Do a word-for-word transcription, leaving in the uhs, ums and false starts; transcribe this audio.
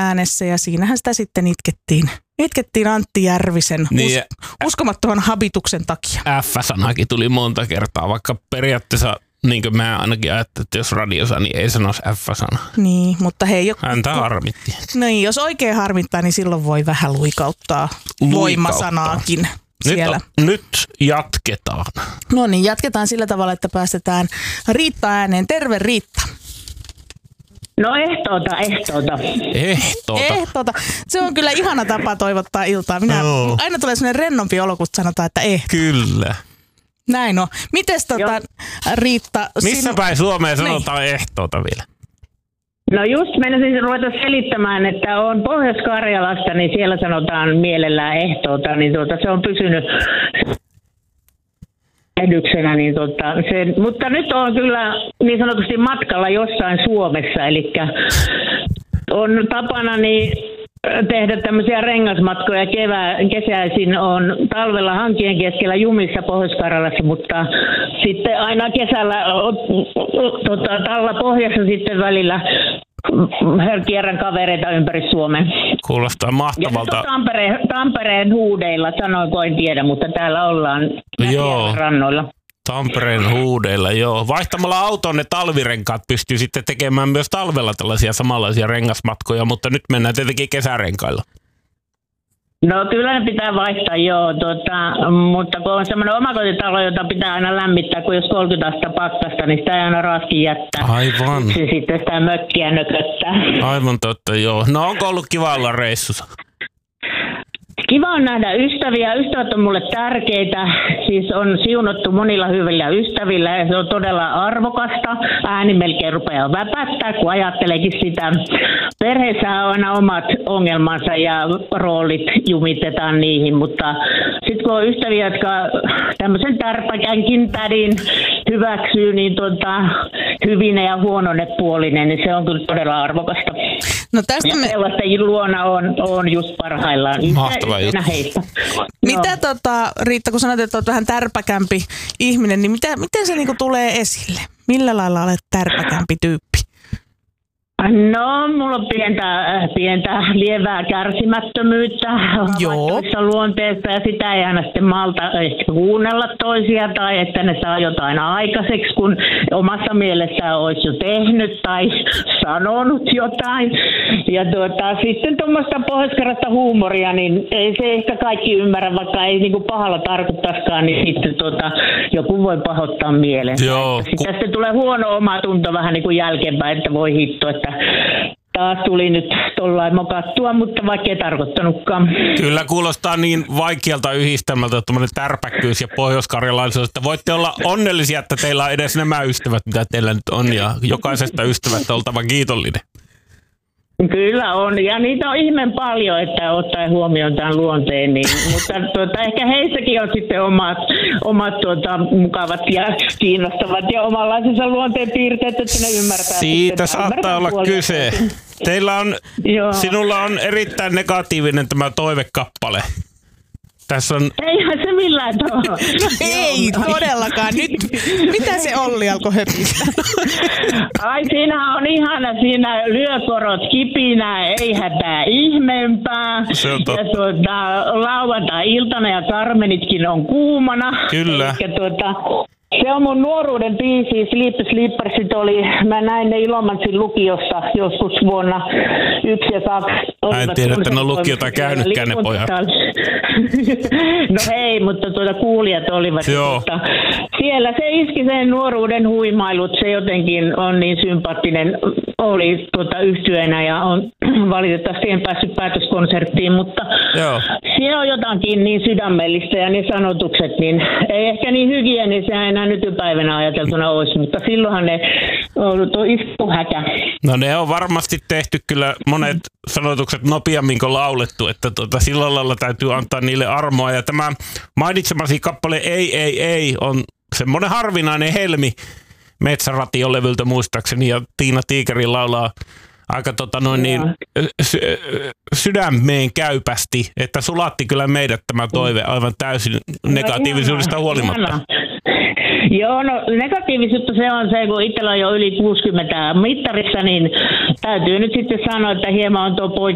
äänessä ja siinähän sitä sitten itkettiin. Itkettiin Antti Järvisen niin, us- uskomattoman habituksen takia. F-sanakin tuli monta kertaa, vaikka periaatteessa niin kuin mä ainakin ajattelin, että jos radiossa, niin ei sanoisi F-sana. Niin, mutta hei. Häntä harmitti. No niin, jos oikein harmittaa, niin silloin voi vähän luikauttaa, luikauttaa. voimasanaakin. Siellä. Nyt, nyt jatketaan. No niin, jatketaan sillä tavalla, että päästetään Riitta ääneen. Terve Riitta. No ehtoota, ehtoota. Ehtoota. Ehtoota. Se on kyllä ihana tapa toivottaa iltaa. Minä, no. Aina tulee sellainen rennompi olo, kun sanotaan, että ehtoota. Kyllä. Näin on. Mites tota, Riitta? Missä sinu... päin Suomeen sanotaan niin. ehtoota vielä? No just menisin ruveta selittämään, että on Pohjois-Karjalasta, niin siellä sanotaan mielellään ehtoota, niin tuota, se on pysynyt ehdyksenä, niin tota, se, mutta nyt on kyllä niin sanotusti matkalla jossain Suomessa, eli on tapana niin tehdä tämmöisiä rengasmatkoja kevää, kesäisin on talvella hankien keskellä jumissa Pohjois-Karjalassa, mutta sitten aina kesällä tota, talla pohjassa sitten välillä kierrän kavereita ympäri Suomen. Kuulostaa mahtavalta. Ja Tampereen, Tampereen huudeilla, sanoinko en tiedä, mutta täällä ollaan joo. rannoilla. Tampereen huudeilla, joo. Vaihtamalla autoon ne talvirenkaat pystyy sitten tekemään myös talvella tällaisia samanlaisia rengasmatkoja, mutta nyt mennään tietenkin kesärenkailla. No kyllä ne pitää vaihtaa, joo, tota, mutta kun on semmoinen omakotitalo, jota pitää aina lämmittää, kun jos kolmekymmentä astetta pakkasta, niin sitä ei aina raski jättää. Aivan. Se sitten sitä mökkiä nököttää. Aivan totta, joo. No onko ollut kiva olla reissussa? Kiva on nähdä ystäviä. Ystävät on mulle tärkeitä. Siis on siunattu monilla hyvillä ystävillä ja se on todella arvokasta. Ääni melkein rupeaa väpättää, kun ajatteleekin sitä. Perheessä on aina omat ongelmansa ja roolit jumitetaan niihin, mutta sitten kun on ystäviä, jotka tämmöisen tärpäkänkin tädin hyväksyy, niin tuota, hyvinen ja huonone puolinen, niin se on kyllä todella arvokasta. No tästä ja me... sellaisten luona on, on just parhaillaan. Mahtava juttu. Mitä no. tota, Riitta, kun sanoit, että olet vähän tärpäkämpi ihminen, niin mitä, miten se niinku tulee esille? Millä lailla olet tärpäkämpi tyyppi? No, mulla on pientä, pientä lievää kärsimättömyyttä havaittuissa luonteessa ja sitä ei aina sitten malta kuunnella toisia tai että ne saa jotain aikaiseksi, kun omassa mielessään olisi jo tehnyt tai sanonut jotain. Ja tuota, sitten tuommoista pohjoiskarjalaista huumoria, niin ei se ehkä kaikki ymmärrä, vaikka ei niinku pahalla tarkoittaisikaan, niin sitten tuota, joku voi pahoittaa mielen. Joo. Sitten sitten tulee huono omatunto vähän niin kuin jälkeenpäin, että voi hitto, että taas tuli nyt tollain mokattua, mutta vaikka ei tarkoittanutkaan. Kyllä kuulostaa niin vaikealta yhdistelmältä, tuommoinen tärpäkkyys ja pohjoiskarjalaisuus, että voitte olla onnellisia, että teillä on edes nämä ystävät, mitä teillä nyt on, ja jokaisesta ystävästä oltava kiitollinen. Kyllä on, ja niitä on ihmeen paljon, että ottaen huomioon tämän luonteen, niin, mutta tuota, ehkä heissäkin on sitten omat, omat tuota, mukavat ja kiinnostavat ja omanlaisensa luonteen piirteet, että ne ymmärtää. Siitä saattaa olla kyse. Teillä on, sinulla on erittäin negatiivinen tämä toivekappale. Tässä on... Eihän se millään tavalla. No ei todellakaan. Nyt, mitä se Olli alkoi höpistä? Ai siinä on ihana, siinä lyökorot kipinää, ei hätää ihmeempää. Se on ja tuota, lauantai-iltana ja Karmenitkin on kuumana. Kyllä. Eikä, tuota, se on mun nuoruuden biisi, Sleep Slippersit oli, mä näin ne Ilomantsin lukiossa joskus vuonna yksi ja kaksi. Mä en tiedä, että ne on lukiota käynytkään ne pojat. No ei, mutta tuota kuulijat olivat. Tuota, siellä se iski sen nuoruuden huimailut, se jotenkin on niin sympaattinen, oli tuota yhtyeenä ja on valitettavasti en päässyt päätöskonserttiin, mutta Joo. siellä on jotakin niin sydämellistä ja ne sanotukset, niin ei ehkä niin hygienisiä enää nykypäivänä ajateltuna olisi, mutta silloinhan ne on iskuhäkä. No ne on varmasti tehty kyllä monet sanotukset nopeammin kuin laulettu, että tuota, sillä lailla täytyy antaa niille armoa. Ja tämä mainitsemasi kappale Ei, ei, ei on semmoinen harvinainen helmi Metsäratio-levyltä muistaakseni, ja Tiina Tiikeri laulaa aika tota noin niin, sy- sydämeen käypästi, että sulatti kyllä meidät tämä toive aivan täysin negatiivisuudesta huolimatta. Joo, no negatiivisuutta se on se, kun itsellä on jo yli kuusikymmentä mittarissa, niin täytyy nyt sitten sanoa, että hieman on tuo